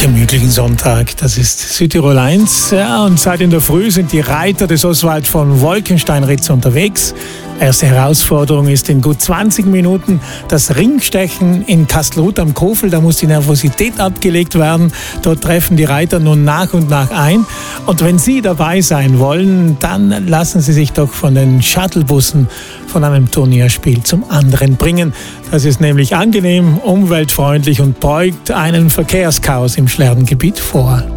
gemütlichen Sonntag. Das ist Südtirol 1. Ja, und seit in der Früh sind die Reiter des Oswald von Wolkenstein-Ritz unterwegs. Erste Herausforderung ist in gut 20 Minuten das Ringstechen in Kastelruth am Kofel. Da muss die Nervosität abgelegt werden. Dort treffen die Reiter nun nach und nach ein. Und wenn Sie dabei sein wollen, dann lassen Sie sich doch von den Shuttlebussen von einem Turnierspiel zum anderen bringen. Das ist nämlich angenehm, umweltfreundlich und beugt einen Verkehrschaos im Schlerdengebiet vor.